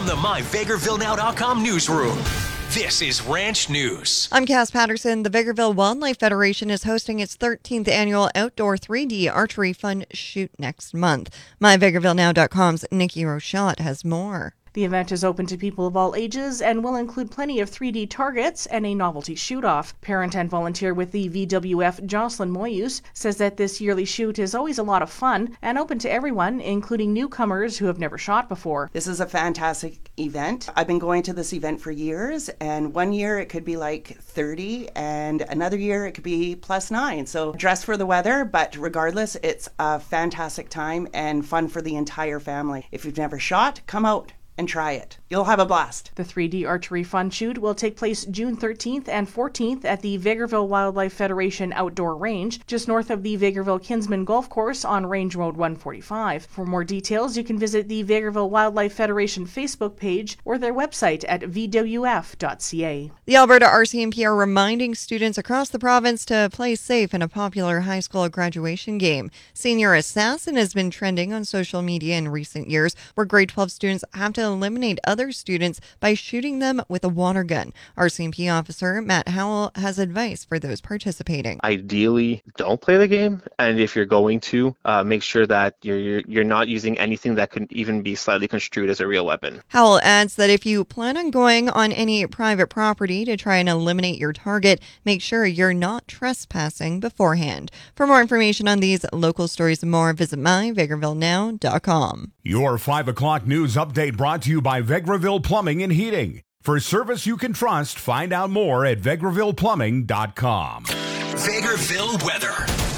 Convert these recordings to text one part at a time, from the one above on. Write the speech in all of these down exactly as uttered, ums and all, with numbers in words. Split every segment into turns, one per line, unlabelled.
From the my vegreville now dot com newsroom, this is Ranch News.
I'm Cass Patterson. The Vegreville Wildlife Federation is hosting its thirteenth annual outdoor three D archery fun shoot next month. my vegreville now dot com's Nikki Rochette has more.
The event is open to people of all ages and will include plenty of three D targets and a novelty shoot-off. Parent and volunteer with the V W F, Jocelyn Moyus, says that this yearly shoot is always a lot of fun and open to everyone, including newcomers who have never shot before.
This is a fantastic event. I've been going to this event for years, and one year it could be like thirty, and another year it could be plus nine. So dress for the weather, but regardless, it's a fantastic time and fun for the entire family. If you've never shot, come out and try it. You'll have a blast.
The three D Archery Fun Shoot will take place June thirteenth and fourteenth at the Vegreville Wildlife Federation Outdoor Range, just north of the Vegreville Kinsman Golf Course on Range Road one forty-five. For more details, you can visit the Vegreville Wildlife Federation Facebook page or their website at v w f dot c a.
The Alberta R C M P are reminding students across the province to play safe in a popular high school graduation game. Senior Assassin has been trending on social media in recent years, where grade twelve students have to eliminate other students by shooting them with a water gun. R C M P officer Matt Howell has advice for those participating.
Ideally, don't play the game, and if you're going to, uh, make sure that you're, you're you're not using anything that could even be slightly construed as a real weapon.
Howell adds that if you plan on going on any private property to try and eliminate your target, make sure you're not trespassing beforehand. For more information on these local stories and more, visit my vegreville now dot com.
Your five o'clock news update brought to you by Vegreville Plumbing and Heating. For service you can trust, find out more at vegreville plumbing dot com.
Vegreville weather.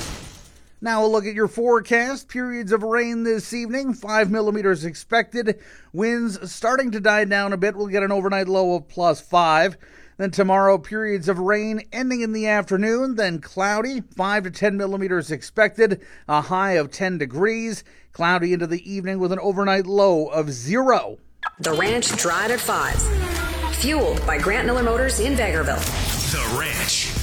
Now a look at your forecast. Periods of rain this evening, five millimeters expected. Winds starting to die down a bit. We'll get an overnight low of plus five. Then tomorrow, periods of rain ending in the afternoon, then cloudy, five to ten millimeters expected, a high of ten degrees. Cloudy into the evening with an overnight low of zero.
The Ranch Drive at five. Fueled by Grant Miller Motors in Vegreville.
The Ranch.